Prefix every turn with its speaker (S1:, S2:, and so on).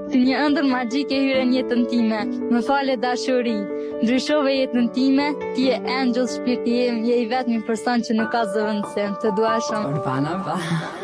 S1: Si një ëndër magjike hyre në jetën time, më fale dashuri, ndryshove jetën time, ti je angel shpirti im, je i vetmi person që nuk ka zëvendësim, të dua shumë.
S2: Urbana,